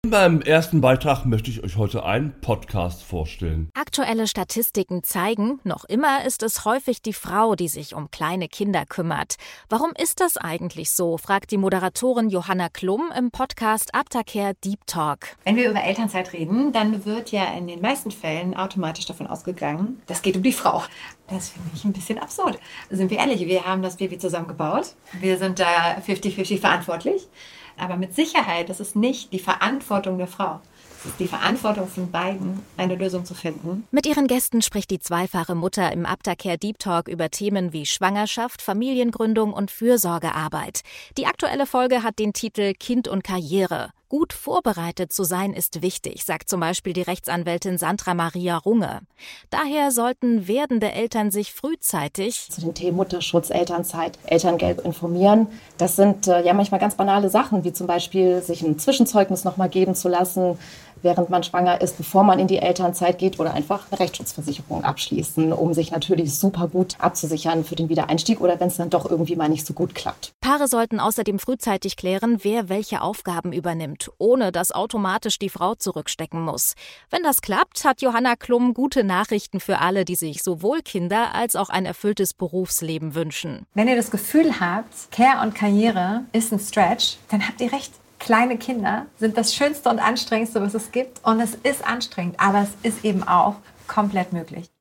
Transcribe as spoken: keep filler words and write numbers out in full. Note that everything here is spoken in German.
In meinem ersten Beitrag möchte ich euch heute einen Podcast vorstellen. Aktuelle Statistiken zeigen, noch immer ist es häufig die Frau, die sich um kleine Kinder kümmert. Warum ist das eigentlich so, fragt die Moderatorin Johanna Klum im Podcast Aftercare Deep Talk. Wenn wir über Elternzeit reden, dann wird ja in den meisten Fällen automatisch davon ausgegangen, das geht um die Frau. Das finde ich ein bisschen absurd. Sind wir ehrlich, wir haben das Baby zusammen gebaut. Wir sind da fünfzig fünfzig verantwortlich. Aber mit Sicherheit, das ist nicht die Verantwortung der Frau. Es ist die Verantwortung von beiden, eine Lösung zu finden. Mit ihren Gästen spricht die zweifache Mutter im Aftercare Deep Talk über Themen wie Schwangerschaft, Familiengründung und Fürsorgearbeit. Die aktuelle Folge hat den Titel Kind und Karriere. Gut vorbereitet zu sein ist wichtig, sagt zum Beispiel die Rechtsanwältin Sandra Maria Runge. Daher sollten werdende Eltern sich frühzeitig zu den Themen Mutterschutz, Elternzeit, Elterngeld informieren. Das sind äh, ja manchmal ganz banale Sachen, wie zum Beispiel sich ein Zwischenzeugnis nochmal geben zu lassen, während man schwanger ist, bevor man in die Elternzeit geht, oder einfach eine Rechtsschutzversicherung abschließen, um sich natürlich super gut abzusichern für den Wiedereinstieg oder wenn es dann doch irgendwie mal nicht so gut klappt. Paare sollten außerdem frühzeitig klären, wer welche Aufgaben übernimmt, ohne dass automatisch die Frau zurückstecken muss. Wenn das klappt, hat Johanna Klum gute Nachrichten für alle, die sich sowohl Kinder als auch ein erfülltes Berufsleben wünschen. Wenn ihr das Gefühl habt, Care und Karriere ist ein Stretch, dann habt ihr recht. Kleine Kinder sind das Schönste und Anstrengendste, was es gibt. Und es ist anstrengend, aber es ist eben auch komplett möglich.